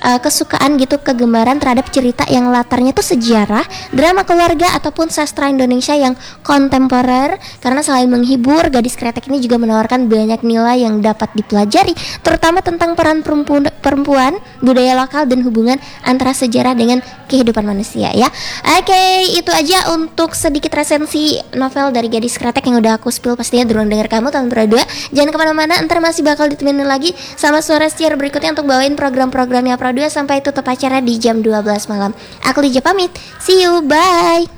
kesukaan gitu, kegemaran terhadap cerita yang latarnya tuh sejarah, drama keluarga ataupun sastra Indonesia yang kontemporer. Karena selain menghibur, Gadis Kretek ini juga menawarkan banyak nilai yang dapat dipelajari, terutama tentang peran perempuan, budaya lokal dan hubungan antara sejarah dengan kehidupan manusia ya. Oke, itu aja untuk sedikit resensi novel dari Gadis Kretek yang udah aku spill pastinya di ruang dengar kamu tahun berdua. Jangan kemana-mana, ntar masih bakal ditemenin lagi sama suara setir berikutnya untuk bawain program-programnya Pro 2 sampai tutup acara di jam 12 malam. Aku Lija pamit, see you, bye.